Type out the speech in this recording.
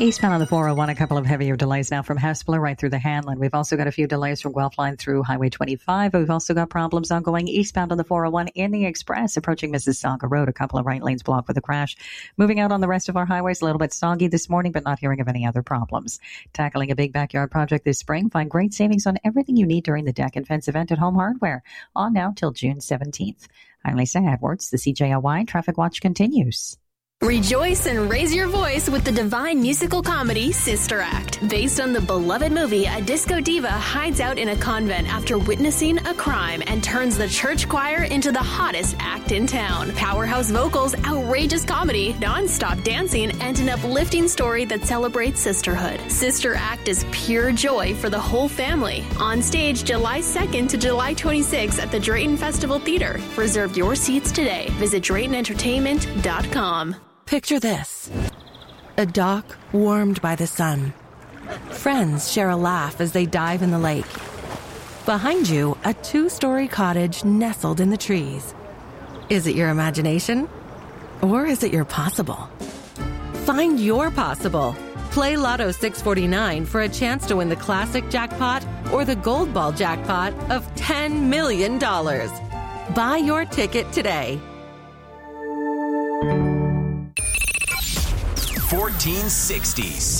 Eastbound on the 401, a couple of heavier delays now from Hespeler right through the Hanlon. We've also got a few delays from Guelph Line through Highway 25. We've also got problems ongoing eastbound on the 401 in the Express approaching Mississauga Road. A couple of right lanes blocked with a crash. Moving out on the rest of our highways, a little bit soggy this morning, but not hearing of any other problems. Tackling a big backyard project this spring. Find great savings on everything you need during the deck and fence event at Home Hardware. On now till June 17th. I'm Lisa Edwards. The CJOY Traffic Watch continues. Rejoice and raise your voice with the divine musical comedy Sister Act. Based on the beloved movie, a disco diva hides out in a convent after witnessing a crime and turns the church choir into the hottest act in town. Powerhouse vocals, outrageous comedy, non-stop dancing, and an uplifting story that celebrates sisterhood. Sister Act is pure joy for the whole family. On stage July 2nd to July 26th at the Drayton Festival Theater. Reserve your seats today. Visit DraytonEntertainment.com. Picture this. A dock warmed by the sun. Friends share a laugh as they dive in the lake. Behind you, a 2-story cottage nestled in the trees. Is it your imagination? Or is it your possible? Find your possible. Play Lotto 649 for a chance to win the classic jackpot or the gold ball jackpot of $10 million. Buy your ticket today. 1460